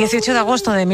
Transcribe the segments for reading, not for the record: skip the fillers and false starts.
18 de agosto de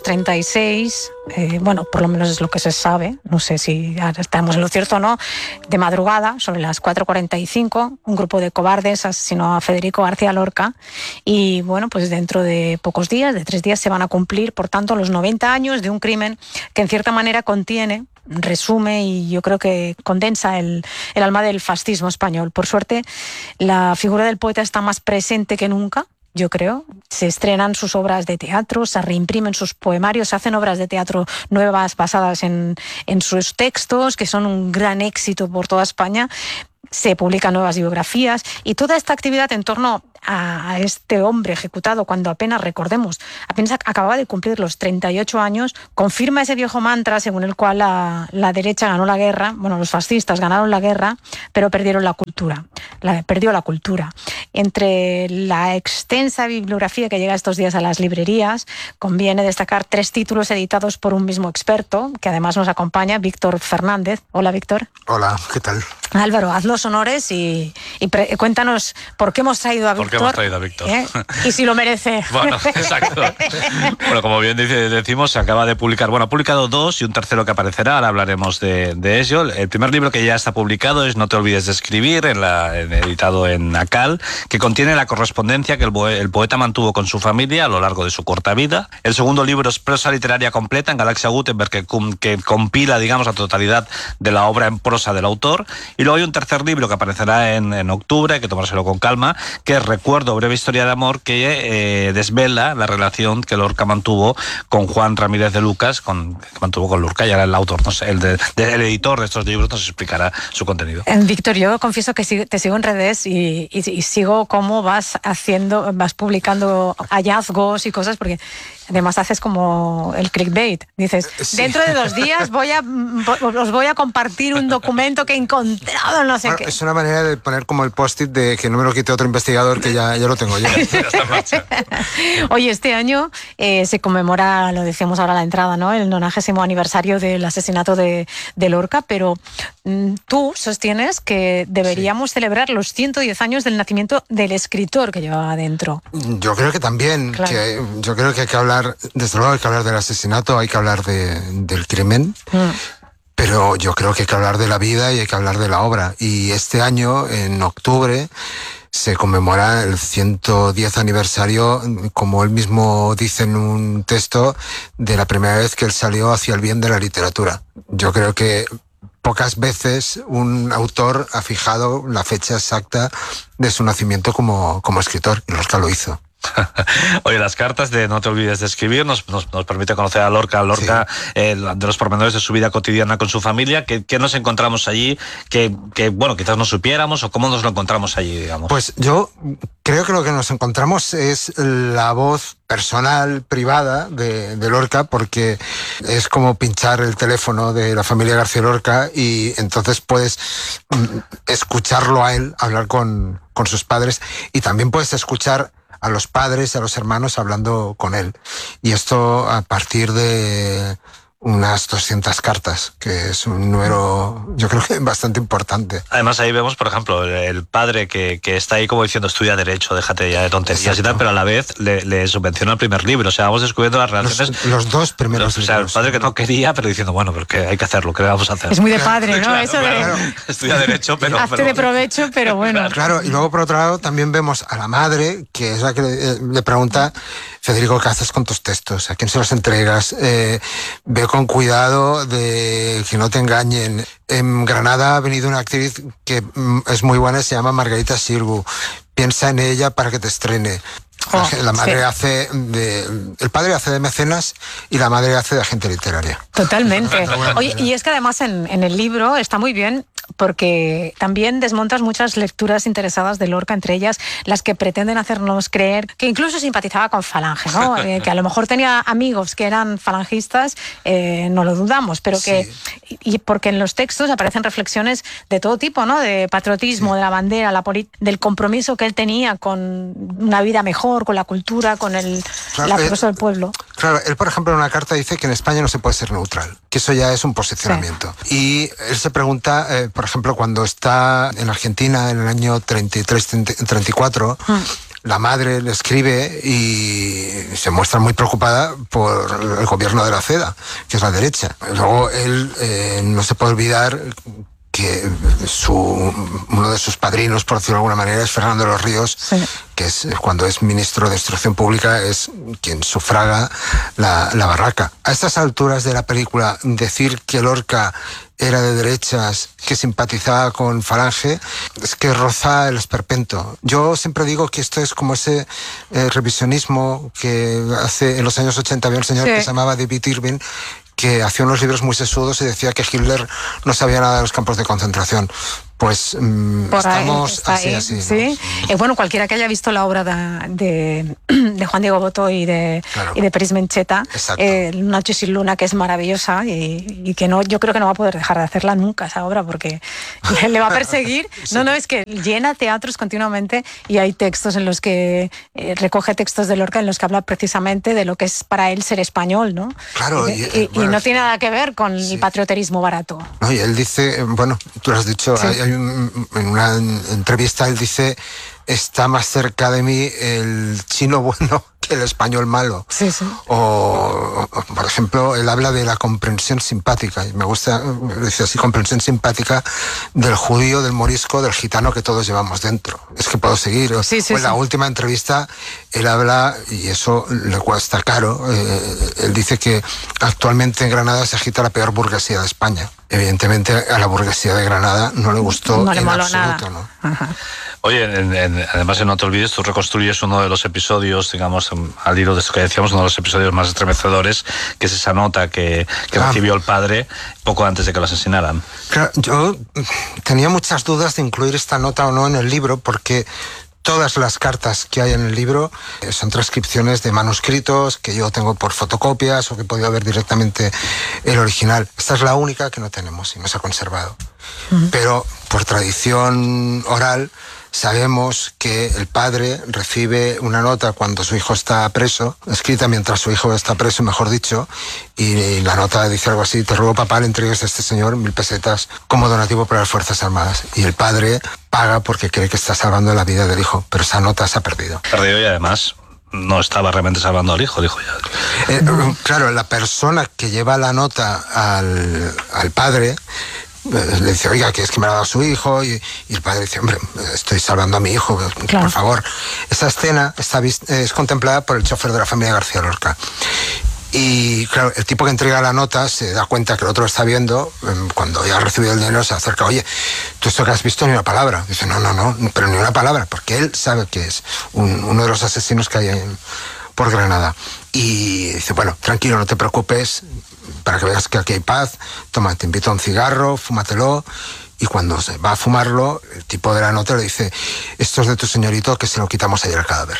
1936, bueno, por lo menos es lo que se sabe, no sé si estamos en lo cierto o no, de madrugada, sobre las 4:45, un grupo de cobardes asesinó a Federico García Lorca y, bueno, pues dentro de pocos días, de 3 días, se van a cumplir, por tanto, los 90 años de un crimen que en cierta manera contiene, resume y yo creo que condensa el alma del fascismo español. Por suerte, la figura del poeta está más presente que nunca, yo creo. Se estrenan sus obras de teatro, se reimprimen sus poemarios, se hacen obras de teatro nuevas basadas en sus textos, que son un gran éxito por toda España. Se publican nuevas biografías y toda esta actividad en torno a este hombre ejecutado cuando apenas acababa de cumplir los 38 años, confirma ese viejo mantra según el cual la derecha ganó la guerra, bueno, los fascistas ganaron la guerra, pero perdieron la cultura. Perdió la cultura. Entre la extensa bibliografía que llega estos días a las librerías, conviene destacar 3 títulos editados por un mismo experto, que además nos acompaña, Víctor Fernández. Hola, Víctor. Hola, ¿qué tal? Álvaro, haz los honores y cuéntanos por qué hemos traído a Víctor. ¿Por qué hemos traído a Víctor? Y si lo merece. Bueno, exacto. Bueno, como bien decimos, se acaba de publicar, bueno, ha publicado 2 y un tercero que aparecerá, ahora hablaremos de ello. El primer libro que ya está publicado es No te olvides de escribir, editado en ACAL, que contiene la correspondencia que el poeta mantuvo con su familia a lo largo de su corta vida. El segundo libro es prosa literaria completa en Galaxia Gutenberg, que compila, digamos, la totalidad de la obra en prosa del autor. Y luego hay un tercer libro que aparecerá en octubre, hay que tomárselo con calma, que es Recuerdo, breve historia de amor, que desvela la relación que Lorca mantuvo con Juan Ramírez de Lucas, que mantuvo con Lorca, y ahora el autor, no sé, el editor de estos libros nos explicará su contenido. Víctor, yo confieso que te sigo en redes y sigo cómo vas publicando hallazgos y cosas, porque además haces como el clickbait. Dices, sí, dentro de 2 días os voy a compartir un documento que he encontrado, no sé qué. Es una manera de poner como el post-it de que no me lo quite otro investigador, que ya lo tengo yo. Oye, este año se conmemora, lo decíamos ahora a la entrada, ¿no?, el 90º aniversario del asesinato de Lorca, pero tú sostienes que deberíamos celebrar los 110 años del nacimiento del escritor que llevaba dentro. Yo creo que también, claro. Yo creo que hay que hablar, desde luego hay que hablar del asesinato, hay que hablar del crimen, pero yo creo que hay que hablar de la vida y hay que hablar de la obra. Y este año, en octubre, se conmemora el 110 aniversario, como él mismo dice en un texto, de la primera vez que él salió hacia el bien de la literatura. Yo creo que pocas veces un autor ha fijado la fecha exacta de su nacimiento como escritor, y Lorca lo hizo. Oye, las cartas de No te olvides de escribir nos permite conocer a Lorca, sí, de los pormenores de su vida cotidiana con su familia. ¿Qué nos encontramos allí? Que bueno, quizás no supiéramos, o cómo nos lo encontramos allí, digamos. Pues yo creo que lo que nos encontramos es la voz personal, privada de Lorca, porque es como pinchar el teléfono de la familia García Lorca y entonces puedes escucharlo a él hablar con sus padres, y también puedes escuchar a los padres, a los hermanos hablando con él. Y esto a partir de unas 200 cartas, que es un número, yo creo que bastante importante. Además ahí vemos, por ejemplo, el padre que está ahí como diciendo, estudia Derecho, déjate ya de tonterías. Exacto. Y tal, pero a la vez le subvenciona el primer libro. O sea, vamos descubriendo las relaciones. Los 2 primeros libros. O sea, el padre que no quería, pero diciendo, bueno, pero que hay que hacerlo, ¿qué le vamos a hacer? Es muy de padre, ¿no? Claro, eso claro. Estudia Derecho, pero... Hazte de provecho, pero bueno. Claro, y luego por otro lado también vemos a la madre, que es la que le pregunta, Federico, ¿qué haces con tus textos? ¿A quién se los entregas? Ve con cuidado de que no te engañen. En Granada ha venido una actriz que es muy buena, se llama Margarita Sirgu. Piensa en ella para que te estrene. La madre hace el padre hace de mecenas y la madre hace de agente literaria. Totalmente. Oye, y es que además en el libro está muy bien, porque también desmontas muchas lecturas interesadas de Lorca, entre ellas las que pretenden hacernos creer que incluso simpatizaba con Falange, ¿no? Que a lo mejor tenía amigos que eran falangistas, no lo dudamos, pero que... Sí. Y porque en los textos aparecen reflexiones de todo tipo, ¿no? De patriotismo, sí, de la bandera, del compromiso que él tenía con una vida mejor, con la cultura, con la progreso del pueblo. Claro, él, por ejemplo, en una carta dice que en España no se puede ser neutral, que eso ya es un posicionamiento. Sí. Y él se pregunta, por ejemplo, cuando está en Argentina en el año 33-34, la madre le escribe y se muestra muy preocupada por el gobierno de la CEDA, que es la derecha. Luego él no se puede olvidar que uno de sus padrinos, por decirlo de alguna manera, es Fernando de los Ríos, sí, que es, cuando es ministro de Instrucción Pública, es quien sufraga la barraca. A estas alturas de la película, decir que Lorca era de derechas, que simpatizaba con Falange, es que roza el esperpento. Yo siempre digo que esto es como ese revisionismo que hace en los años 80 había un señor que se llamaba David Irving, que hacía unos libros muy sesudos y decía que Hitler no sabía nada de los campos de concentración. Pues estamos así. Sí. ¿No? Bueno, cualquiera que haya visto la obra de Juan Diego Botto y de Peris Mencheta, Noche sin luna, que es maravillosa y que no, yo creo que no va a poder dejar de hacerla nunca esa obra porque le va a perseguir. Sí. No, es que llena teatros continuamente y hay textos en los que recoge textos de Lorca en los que habla precisamente de lo que es para él ser español, ¿no? Claro. Y no tiene nada que ver con el patrioterismo barato. No, y él dice, bueno, tú lo has dicho, en una entrevista él dice: está más cerca de mí el chino bueno que el español malo. Sí. O, por ejemplo, él habla de la comprensión simpática, y me gusta, dice así, comprensión simpática del judío, del morisco, del gitano que todos llevamos dentro. Es que puedo seguir. En la última entrevista él habla, y eso le cuesta caro, él dice que actualmente en Granada se agita la peor burguesía de España. Evidentemente a la burguesía de Granada no le gustó no le moló absoluto, nada. ¿no? Ajá. Oye, además, No te olvides, tú reconstruyes uno de los episodios, digamos, al hilo de esto que decíamos, uno de los episodios más estremecedores, que es esa nota que recibió el padre poco antes de que lo asesinaran. Claro, yo tenía muchas dudas de incluir esta nota o no en el libro, porque todas las cartas que hay en el libro son transcripciones de manuscritos que yo tengo por fotocopias o que he podido ver directamente el original. Esta es la única que no tenemos y no se ha conservado. Pero por tradición oral sabemos que el padre recibe una nota cuando su hijo está preso, escrita mientras su hijo está preso, mejor dicho, y la nota dice algo así: te ruego, papá, le entregues a este señor 1000 pesetas como donativo para las Fuerzas Armadas. Y el padre paga porque cree que está salvando la vida del hijo, pero esa nota se ha perdido. Perdido, y además no estaba realmente salvando al hijo, dijo ya. Claro, la persona que lleva la nota al padre le dice: oiga, que es que me ha dado su hijo, y el padre dice: hombre, estoy salvando a mi hijo, claro, por favor. Esa escena es contemplada por el chofer de la familia García Lorca. Y claro, el tipo que entrega la nota se da cuenta que el otro lo está viendo. Cuando ya ha recibido el dinero se acerca: oye, ¿tú esto que has visto? Ni una palabra. Dice: no, pero ni una palabra, porque él sabe que es uno de los asesinos que hay por Granada. Y dice: bueno, tranquilo, no te preocupes, para que veas que aquí hay paz, toma, te invito a un cigarro, fúmatelo. Y cuando se va a fumarlo, el tipo de la nota le dice: esto es de tu señorito, que se lo quitamos ayer al cadáver.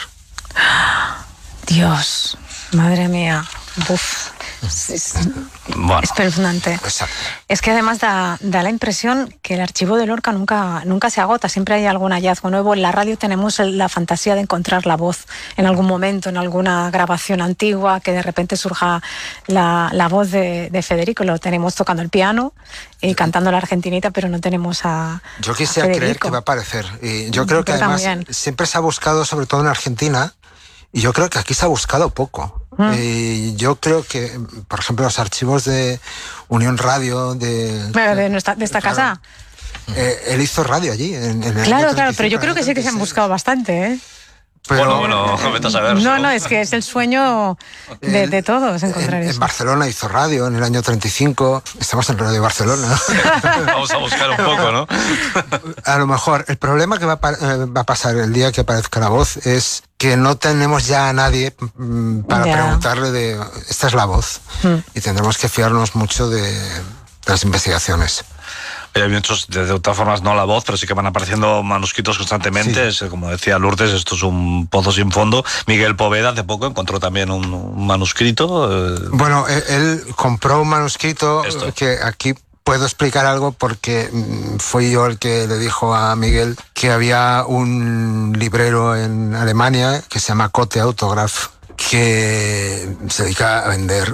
Dios, madre mía. Uf. Bueno, espeluznante. Exacto. Es que además da la impresión que el archivo de Lorca nunca se agota, siempre hay algún hallazgo nuevo. En la radio tenemos la fantasía de encontrar la voz en algún momento, en alguna grabación antigua, que de repente surja la voz de Federico. Lo tenemos tocando el piano y cantando la argentinita, pero no tenemos a Yo quisiera creer que va a aparecer. Y yo creo que además también siempre se ha buscado, sobre todo en Argentina, y yo creo que aquí se ha buscado poco. Y yo creo que, por ejemplo, los archivos de Unión Radio de esta casa. Él hizo radio allí. Claro, pero yo creo que sí que se han buscado bastante, ¿eh? Pero, bueno, vete a saber. No, es que es el sueño de todos encontrar eso. En Barcelona hizo radio en el año 35. Estamos en Radio Barcelona. Vamos a buscar un poco, ¿no? A lo mejor el problema que va a pasar el día que aparezca la voz es que no tenemos ya a nadie para preguntarle de: esta es la voz. Y tendremos que fiarnos mucho de las investigaciones. Hay muchos, de todas formas, no la voz, pero sí que van apareciendo manuscritos constantemente. Sí. Como decía Lourdes, esto es un pozo sin fondo. Miguel Poveda hace poco encontró también un manuscrito. Bueno, él compró un manuscrito que aquí puedo explicar algo, porque fui yo el que le dijo a Miguel que había un librero en Alemania que se llama Kote Autograph, que se dedica a vender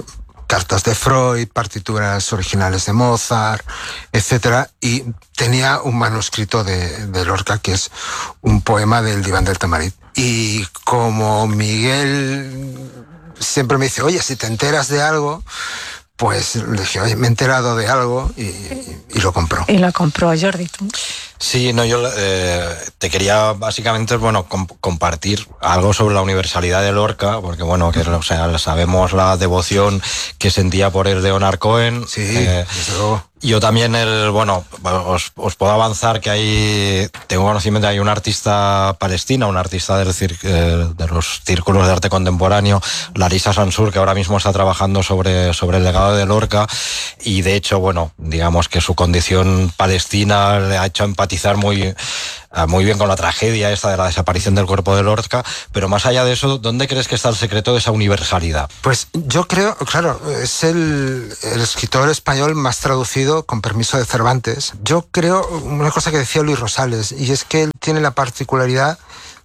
cartas de Freud, partituras originales de Mozart, etcétera, y tenía un manuscrito de Lorca, que es un poema del Diván del Tamarit. Y como Miguel siempre me dice, oye, si te enteras de algo, pues le dije, oye, me he enterado de algo, y lo compró. Y lo compró, Jordi, ¿tú? Sí, no, yo te quería básicamente, bueno, compartir algo sobre la universalidad de Lorca, porque bueno, que o sea, sabemos la devoción que sentía por el Leonard Cohen. Sí, desde luego. Yo también, bueno, os puedo avanzar que tengo conocimiento, hay una artista palestina, una artista de los círculos de arte contemporáneo, Larissa Sansur, que ahora mismo está trabajando sobre el legado de Lorca, y de hecho, bueno, digamos que su condición palestina le ha hecho empatizar muy bien con la tragedia esta de la desaparición del cuerpo de Lorca, pero más allá de eso, ¿dónde crees que está el secreto de esa universalidad? Pues yo creo, claro, es el escritor español más traducido con permiso de Cervantes. Yo creo una cosa que decía Luis Rosales, y es que él tiene la particularidad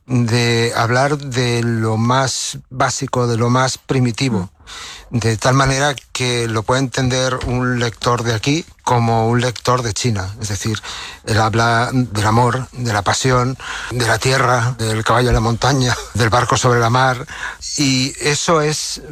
de hablar de lo más básico, de lo más primitivo, de tal manera que lo puede entender un lector de aquí como un lector de China. Es decir, él habla del amor, de la pasión, de la tierra, del caballo en la montaña, del barco sobre la mar, y eso es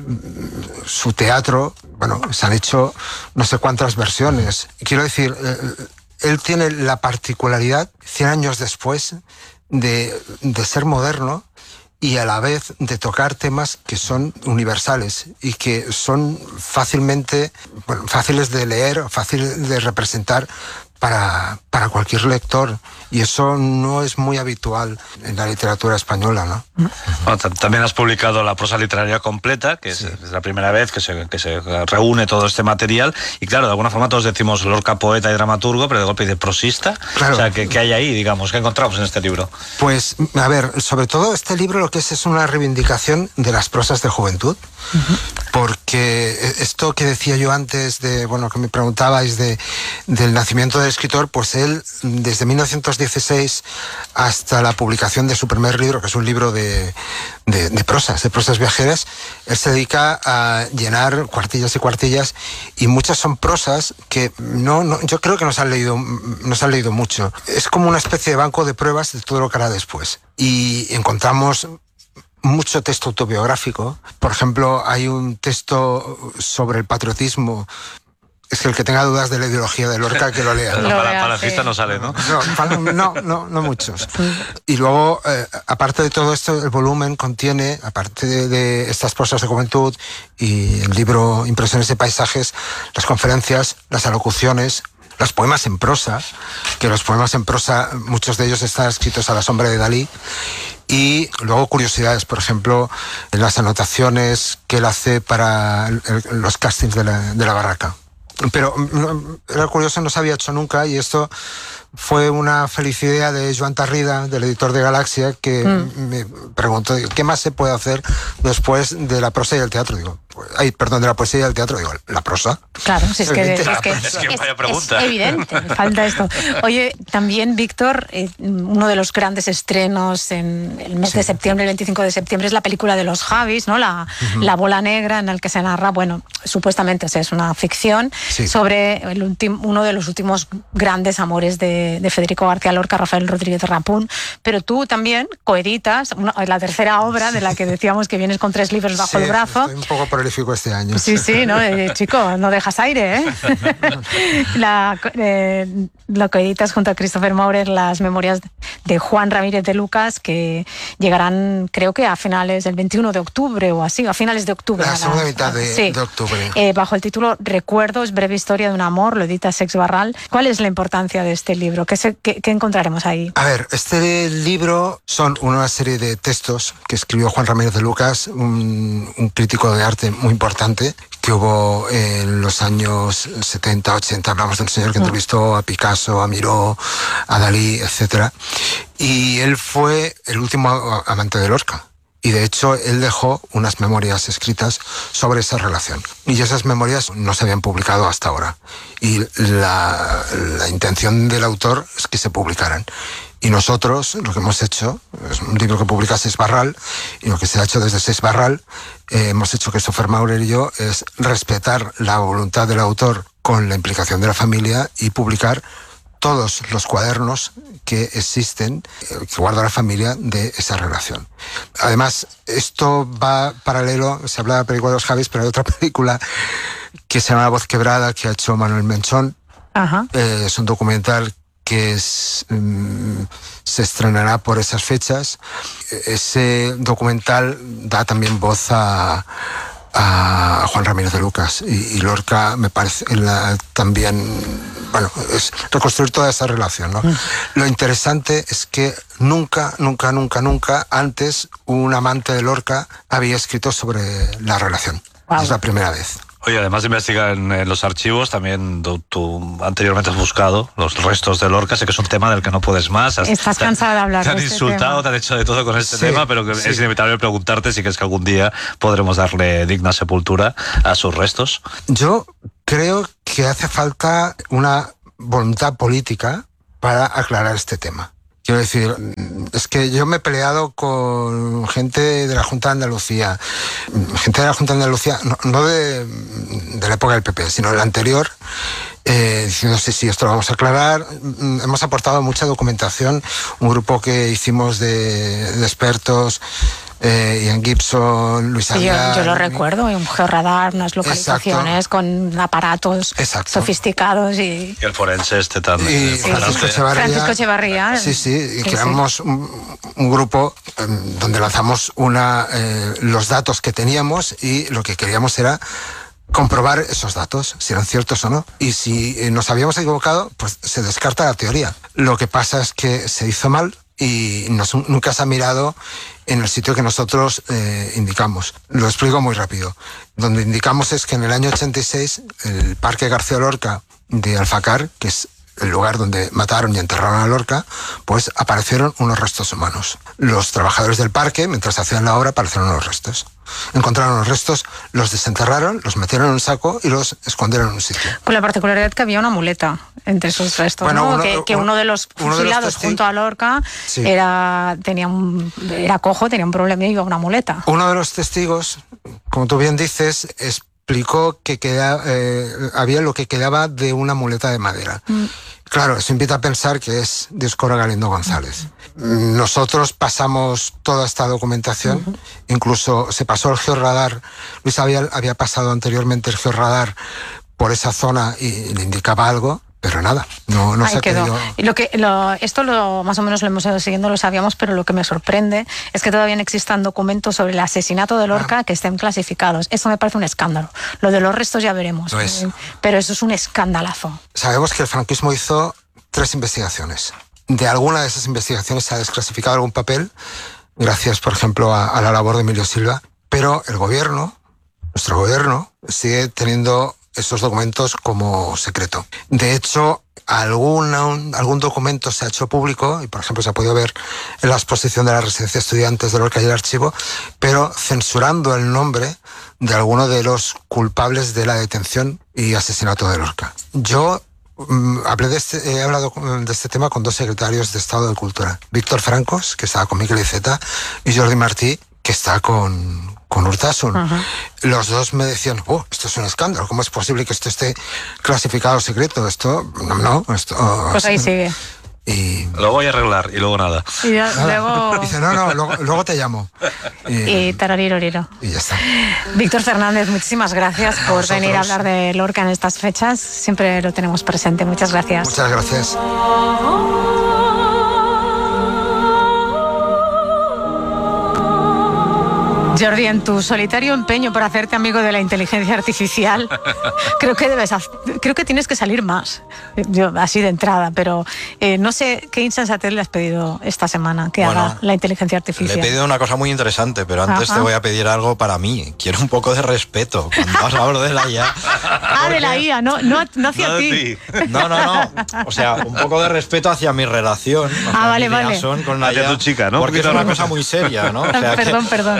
su teatro. Bueno, se han hecho no sé cuántas versiones. Quiero decir, él tiene la particularidad, 100 años después, de ser moderno y a la vez de tocar temas que son universales y que son fáciles de leer, fáciles de representar para cualquier lector, y eso no es muy habitual en la literatura española, ¿no? Bueno, también has publicado la prosa literaria completa, que es la primera vez que se reúne todo este material, y claro, de alguna forma todos decimos Lorca poeta y dramaturgo, pero de golpe de prosista. Claro. O sea, ¿qué hay ahí, digamos? ¿Qué encontramos en este libro? Pues, a ver, sobre todo este libro lo que es una reivindicación de las prosas de juventud, porque esto que decía yo antes, que me preguntabais del nacimiento del escritor, pues él, desde 1916 hasta la publicación de su primer libro, que es un libro de prosas viajeras, él se dedica a llenar cuartillas y cuartillas, y muchas son prosas que yo creo que no se han leído mucho. Es como una especie de banco de pruebas de todo lo que hará después. Y encontramos mucho texto autobiográfico. Por ejemplo, hay un texto sobre el patriotismo. Es que el que tenga dudas de la ideología de Lorca, que lo lea. Para la fiesta no sale, ¿no? No muchos. Y luego, aparte de todo esto, el volumen contiene, aparte de estas prosas de juventud y el libro Impresiones de paisajes, las conferencias, las alocuciones, los poemas en prosa, que los poemas en prosa, muchos de ellos están escritos a la sombra de Dalí, y luego curiosidades, por ejemplo, las anotaciones que él hace para los castings de la barraca. Pero era curioso, no se había hecho nunca, y esto fue una feliz idea de Joan Tarrida, del editor de Galaxia, que me preguntó ¿qué más se puede hacer después de la prosa y el teatro? Digo, de la poesía y el teatro. Digo, ¿la prosa? Claro, si es que vaya pregunta. Es evidente, falta esto. Oye, también, Víctor, uno de los grandes estrenos en el mes de septiembre, el 25 de septiembre, es la película de los Javis, ¿no? La bola negra, en el que se narra, supuestamente es una ficción sobre uno de los últimos grandes amores de Federico García Lorca, Rafael Rodríguez Rapún, pero tú también coeditas la tercera obra, de la que decíamos que vienes con 3 libros bajo el brazo. Estoy un poco prolífico este año. Sí, ¿no? Chico, no dejas aire, ¿eh? Lo coeditas junto a Christopher Maurer, las memorias de Juan Ramírez de Lucas, que llegarán, creo que a finales del 21 de octubre o así, a finales de octubre. La segunda mitad de octubre. Bajo el título Recuerdos, breve historia de un amor, lo edita Sex Barral. ¿Cuál es la importancia de este libro? ¿Qué encontraremos ahí? A ver, este libro son una serie de textos que escribió Juan Ramírez de Lucas, un crítico de arte muy importante que hubo en los años 70, 80. Hablamos del señor que entrevistó a Picasso, a Miró, a Dalí, etc. Y él fue el último amante de Lorca. Y de hecho él dejó unas memorias escritas sobre esa relación. Y esas memorias no se habían publicado hasta ahora. Y la intención del autor es que se publicaran. Y nosotros lo que hemos hecho, es un libro que publica Seix Barral, y lo que se ha hecho desde Seix Barral, hemos hecho Christopher Maurer y yo, es respetar la voluntad del autor con la implicación de la familia y publicar todos los cuadernos que existen, que guarda la familia de esa relación. Además, esto va paralelo, se habla de la película de los Javis, pero hay otra película que se llama La voz quebrada, que ha hecho Manuel Menchón. Ajá. Es un documental que se estrenará por esas fechas. Ese documental da también voz a Juan Ramírez de Lucas y Lorca, me parece, también, bueno, es reconstruir toda esa relación, ¿no? Lo interesante es que nunca antes un amante de Lorca había escrito sobre la relación. Wow. Es la primera vez. Oye, además de investigar en los archivos, también tú anteriormente has buscado los restos de Lorca. Sé que es un tema del que no puedes más. Estás cansada de hablar de este tema. Te han insultado, te han hecho de todo con este tema, pero que es inevitable preguntarte si crees que algún día podremos darle digna sepultura a sus restos. Yo creo que hace falta una voluntad política para aclarar este tema. Quiero decir, es que yo me he peleado con gente de la Junta de Andalucía, no de la época del PP, sino de la anterior, diciendo sí, esto lo vamos a aclarar. Hemos aportado mucha documentación, un grupo que hicimos de expertos, Ian Gibson, Luis Aguilar. Yo lo recuerdo, un georradar, unas localizaciones con aparatos sofisticados y el forense también. Y Francisco Echevarría. Sí, creamos un grupo donde lanzamos los datos que teníamos y lo que queríamos era comprobar esos datos, si eran ciertos o no. Y si nos habíamos equivocado, pues se descarta la teoría. Lo que pasa es que se hizo mal y nunca se ha mirado en el sitio que nosotros indicamos. Lo explico muy rápido. Donde indicamos es que en el año 86 el Parque García Lorca de Alfacar, que es el lugar donde mataron y enterraron a Lorca, pues aparecieron unos restos humanos. Los trabajadores del parque, mientras hacían la obra, aparecieron los restos. Encontraron los restos, los desenterraron, los metieron en un saco y los escondieron en un sitio. Con la particularidad que había una muleta entre esos restos, bueno, ¿no? Que uno de los fusilados junto a Lorca era cojo, tenía un problema y iba una muleta. Uno de los testigos, como tú bien dices, explicó que había lo que quedaba de una muleta de madera. Claro, eso invita a pensar que es Dioscoro Galindo González. Nosotros pasamos toda esta documentación, incluso se pasó el georradar. Luis había pasado anteriormente el georradar por esa zona y le indicaba algo, pero nada, no se ha quedó. Esto más o menos lo hemos ido siguiendo, lo sabíamos, pero lo que me sorprende es que todavía no existan documentos sobre el asesinato de Lorca que estén clasificados. Eso me parece un escándalo. Lo de los restos ya veremos. Pero eso es un escandalazo. Sabemos que el franquismo hizo 3 investigaciones. De alguna de esas investigaciones se ha desclasificado algún papel, gracias, por ejemplo, a la labor de Emilio Silva, pero nuestro gobierno, sigue teniendo esos documentos como secreto. De hecho, algún documento se ha hecho público y, por ejemplo, se ha podido ver en la exposición de la Residencia de Estudiantes de Lorca y el archivo, pero censurando el nombre de alguno de los culpables de la detención y asesinato de Lorca. Yo he hablado de este tema con 2 secretarios de Estado de Cultura. Víctor Francos, que estaba con Miquel Iceta, y Jordi Martí, que está con Urtasun. Los 2 me decían, esto es un escándalo, ¿cómo es posible que esto esté clasificado secreto? Esto, pues ahí sigue. Y lo voy a arreglar y luego nada. Y luego... Dice, luego te llamo. Y tarariroriro. Y ya está. Víctor Fernández, muchísimas gracias por venir a hablar de Lorca en estas fechas. Siempre lo tenemos presente. Muchas gracias. Muchas gracias. Jordi, en tu solitario empeño por hacerte amigo de la inteligencia artificial, creo que tienes que salir más, yo así de entrada, pero no sé qué insensatez le has pedido esta semana que haga la inteligencia artificial. Le he pedido una cosa muy interesante, pero antes te voy a pedir algo para mí. Quiero un poco de respeto cuando vas a hablar de la IA. De la IA, no hacia ti. No. O sea, un poco de respeto hacia mi relación. Vale. Con la hacia IA, tu chica, ¿no? Porque es una cosa muy seria, ¿no? O sea, perdón.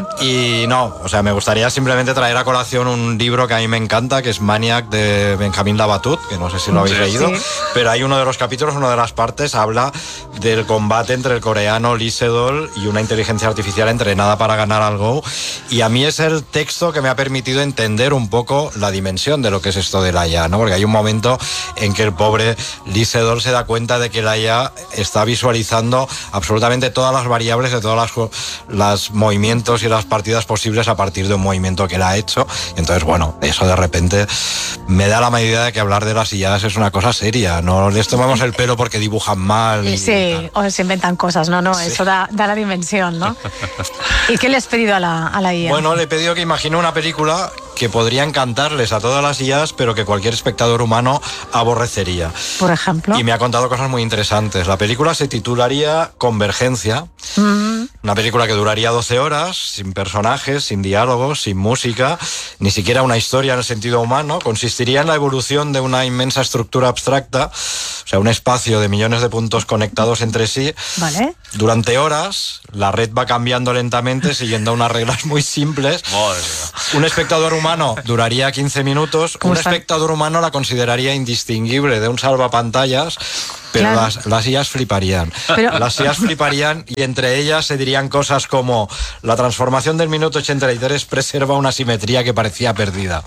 Y no, o sea, me gustaría simplemente traer a colación un libro que a mí me encanta, que es Maniac de Benjamin Labatut, que no sé si lo habéis leído, pero hay uno de los capítulos, una de las partes, habla del combate entre el coreano Lee Sedol y una inteligencia artificial entrenada para ganar al Go, y a mí es el texto que me ha permitido entender un poco la dimensión de lo que es esto de la IA, ¿no? Porque hay un momento en que el pobre Lee Sedol se da cuenta de que la IA está visualizando absolutamente todas las variables de todas las movimientos y las partidas posibles a partir de un movimiento que él ha hecho. Y entonces, bueno, eso de repente me da la medida de que hablar de las IAs es una cosa seria. No les tomamos el pelo porque dibujan mal. Sí, o se inventan cosas, no, sí. Eso da la dimensión, ¿no? ¿Y qué le has pedido a la IA? Bueno, le he pedido que imagine una película que podría encantarles a todas las IAs, pero que cualquier espectador humano aborrecería. Por ejemplo. Y me ha contado cosas muy interesantes. La película se titularía Convergencia. Una película que duraría 12 horas, sin personajes, sin diálogos, sin música, ni siquiera una historia en el sentido humano. Consistiría en la evolución de una inmensa estructura abstracta, o sea, un espacio de millones de puntos conectados entre sí. Vale. Durante horas, la red va cambiando lentamente, siguiendo unas reglas muy simples. Un espectador humano duraría 15 minutos. Un espectador humano la consideraría indistinguible de un salvapantallas. Pero claro, las IAs fliparían. Las IAs fliparían y entre ellas se dirían cosas como: la transformación del minuto 83 preserva una simetría que parecía perdida.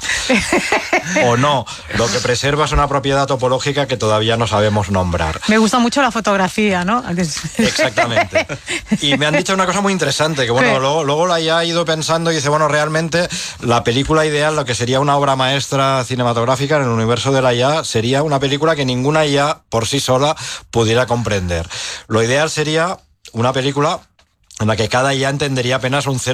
O no, lo que preserva es una propiedad topológica que todavía no sabemos nombrar. Me gusta mucho la fotografía, ¿no? Exactamente. Y me han dicho una cosa muy interesante, que bueno, luego la IA ha ido pensando y dice, bueno, realmente la película ideal, lo que sería una obra maestra cinematográfica en el universo de la IA, sería una película que ninguna IA por sí sola pudiera comprender. Lo ideal sería una película en la que cada IA entendería apenas un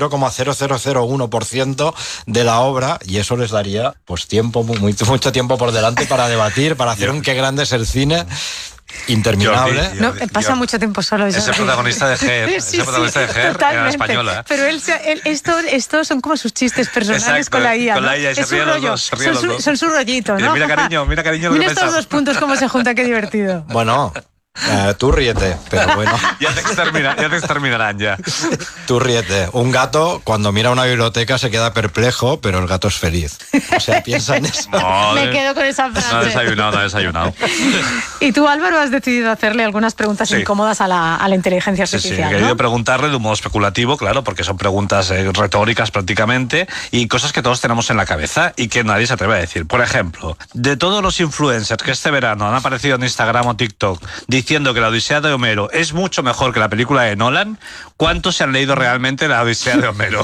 0,0001% de la obra, y eso les daría pues tiempo, mucho tiempo por delante para debatir, para hacer un qué grande es el cine interminable. Jordi, pasa mucho tiempo solo. Es el protagonista de Her. Es el protagonista de Her en la española. Pero estos son como sus chistes personales con la IA. Con la IA, y se ríen los dos. Son su rollito, ¿no? Mira, cariño, mira estos dos puntos cómo se juntan, qué divertido. Bueno, tú ríete, pero bueno. Ya te exterminarán ya. Tú ríete. Un gato, cuando mira una biblioteca, se queda perplejo, pero el gato es feliz. O sea, piensa en eso. Me quedo con esa frase. No he desayunado. Y tú, Álvaro, has decidido hacerle algunas preguntas incómodas a la inteligencia artificial. Sí, he querido preguntarle de un modo especulativo, claro, porque son preguntas retóricas prácticamente, y cosas que todos tenemos en la cabeza y que nadie se atreve a decir. Por ejemplo, de todos los influencers que este verano han aparecido en Instagram o TikTok diciendo que la Odisea de Homero es mucho mejor que la película de Nolan, ¿cuántos se han leído realmente la Odisea de Homero?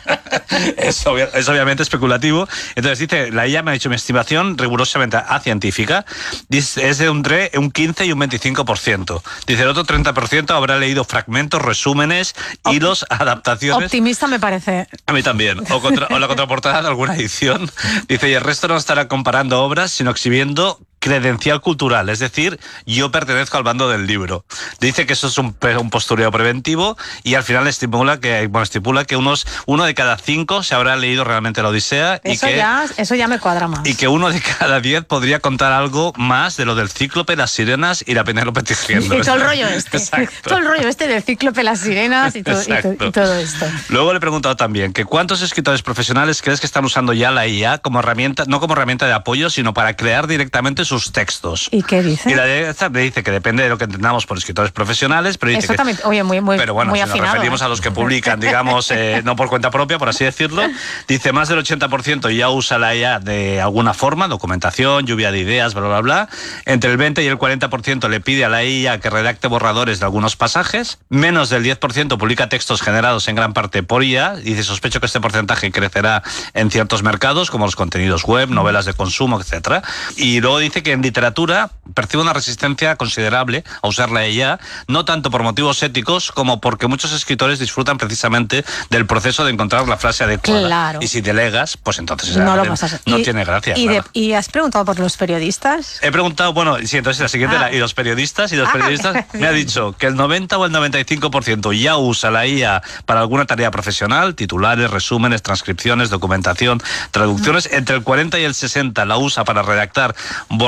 Es obviamente especulativo. Entonces dice, la IA me ha dicho mi estimación rigurosamente científica, es de un 15 y un 25%. Dice, el otro 30% habrá leído fragmentos, resúmenes, hilos, adaptaciones. Optimista me parece. A mí también. O la contraportada de alguna edición. Dice, y el resto no estará comparando obras, sino exhibiendo credencial cultural, es decir, yo pertenezco al bando del libro. Dice que eso es un postureo preventivo, y al final estipula que uno de cada 5 se habrá leído realmente la Odisea. Eso ya me cuadra más. Y que 1 de cada 10 podría contar algo más de lo del Cíclope, las sirenas y la Penélope tejiendo. Y todo el rollo este. Exacto. Todo el rollo este del Cíclope, las sirenas y todo esto. Luego le he preguntado también que ¿cuántos escritores profesionales crees que están usando ya la IA como herramienta, no como herramienta de apoyo, sino para crear directamente sus textos? ¿Y qué dice? Y la le dice que depende de lo que entendamos por escritores profesionales, pero dice también, oye, muy pero bueno, muy si afinado, nos referimos a los que publican, digamos, no por cuenta propia, por así decirlo, dice más del 80% ya usa la IA de alguna forma, documentación, lluvia de ideas, bla, bla, bla. Entre el 20 y el 40% le pide a la IA que redacte borradores de algunos pasajes. Menos del 10% publica textos generados en gran parte por IA. Dice, sospecho que este porcentaje crecerá en ciertos mercados, como los contenidos web, novelas de consumo, etcétera. Y luego dice que en literatura percibe una resistencia considerable a usar la IA, no tanto por motivos éticos como porque muchos escritores disfrutan precisamente del proceso de encontrar la frase adecuada. Claro. Y si delegas, pues entonces no tiene gracia. ¿Y has preguntado por los periodistas? He preguntado, entonces la siguiente y los periodistas me ha dicho que el 90 o el 95% ya usa la IA para alguna tarea profesional, titulares, resúmenes, transcripciones, documentación, traducciones. Entre el 40 y el 60 la usa para redactar borradores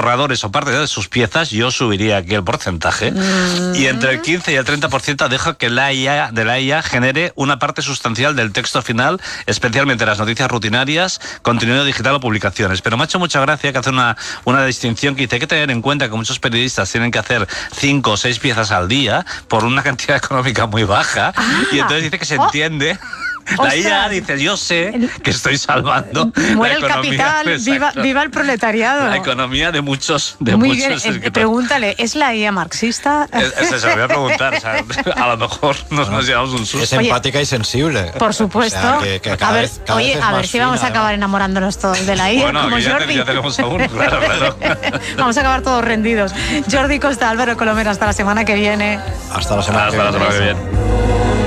borradores o parte de sus piezas, yo subiría aquí el porcentaje. Y entre el 15 y el 30% deja que la IA genere una parte sustancial del texto final, especialmente las noticias rutinarias, contenido digital o publicaciones. Pero me ha hecho mucha gracia que hace una distinción que dice: hay que tener en cuenta que muchos periodistas tienen que hacer 5 o 6 piezas al día por una cantidad económica muy baja. Y entonces dice que se entiende. La IA dice: yo sé que estoy salvando muere la economía, el capital, viva el proletariado. la economía de muchos Muy bien, pregúntale, ¿es la IA marxista? Se lo voy a preguntar, o sea, a lo mejor nos llevamos un susto. Es empática y sensible. Por supuesto. O sea, que cada vez a ver si vamos a acabar enamorándonos todos de la IA. Bueno, como ya Jordi. tenemos a uno, claro. Vamos a acabar todos rendidos. Jordi Costa, Álvaro Colomero, hasta la semana que viene. Hasta la semana que viene.